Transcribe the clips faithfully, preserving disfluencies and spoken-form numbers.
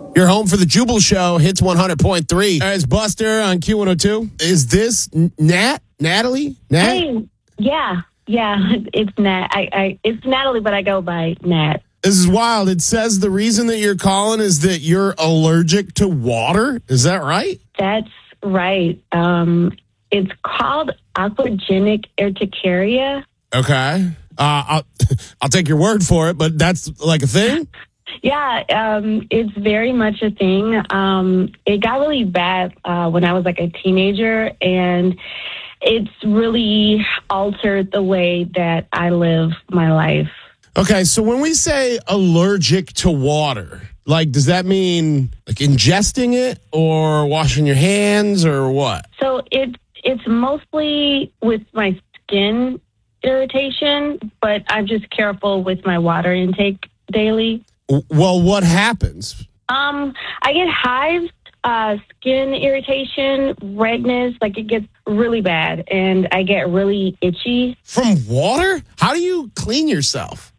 You're home for the Jubal Show, Hits one hundred point three. It's Buster on Q one oh two. Is this Nat? Natalie? Nat? Hey, yeah, yeah, it's Nat. I, I, it's Natalie, but I go by Nat. This is wild. It says the reason that you're calling is that you're allergic to water. Is that right? That's right. Um, it's called aquagenic urticaria. Okay. Uh, I'll, I'll take your word for it, but that's like a thing? Yeah, um, it's very much a thing. Um, it got really bad uh, when I was like a teenager, and it's really altered the way that I live my life. Okay, so when we say allergic to water, like, does that mean like ingesting it or washing your hands or what? So it, it's mostly with my skin irritation, but I'm just careful with my water intake daily. Well, what happens? Um, I get hives, uh, skin irritation, redness, like it gets really bad, and I get really itchy. From water? How do you clean yourself?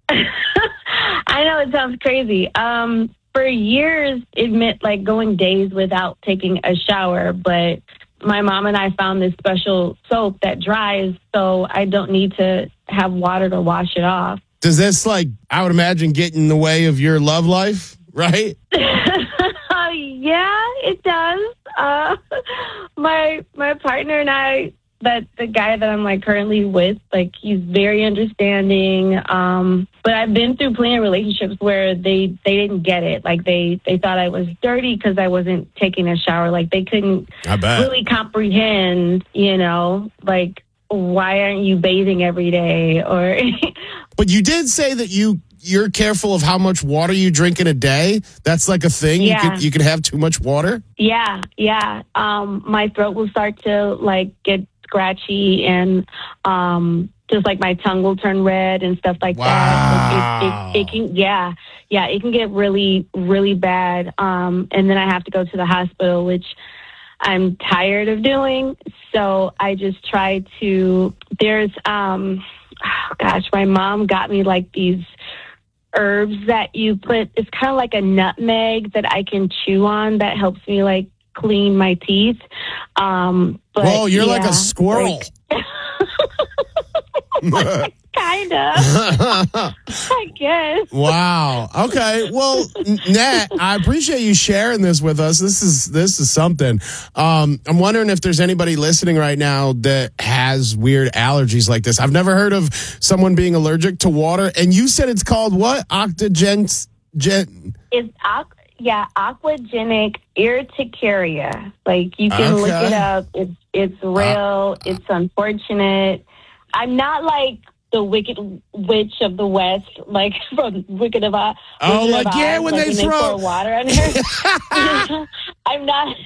I know it sounds crazy. Um, for years, it meant like going days without taking a shower, but my mom and I found this special soap that dries, so I don't need to have water to wash it off. Does this, like, I would imagine, get in the way of your love life, right? Yeah, it does. Uh, my my partner and I, that the guy that I'm like currently with, like he's very understanding. Um, but I've been through plenty of relationships where they, they didn't get it. Like they, they thought I was dirty because I wasn't taking a shower. Like they couldn't I bet. really comprehend, you know, like why aren't you bathing every day? Or But you did say that you you're careful of how much water you drink in a day. That's like a thing. Yeah. You could you could have too much water. Yeah, yeah. Um, my throat will start to like get scratchy, and um, just like my tongue will turn red and stuff like Wow. that. It, it, it, it can, yeah, yeah. It can get really, really bad. Um, and then I have to go to the hospital, which I'm tired of doing. So I just try to. There's, um, oh gosh, my mom got me like these herbs that you put. It's kind of like a nutmeg that I can chew on that helps me like clean my teeth. Um, but, Whoa, you're yeah, like a squirrel. Like, kind of. I guess. Wow. Okay. Well, Nat, I appreciate you sharing this with us. This is this is something. Um, I'm wondering if there's anybody listening right now that has weird allergies like this. I've never heard of someone being allergic to water. And you said it's called what? Octogen. Gen- It's aqu- yeah, aquagenic urticaria. Like you can Okay. look it up. It's it's real. Uh, it's unfortunate. I'm not like the Wicked Witch of the West, like from Wicked of Oz. Oh, Wizard like, of yeah, Oz, when like they when throw- pour water on her. I'm not.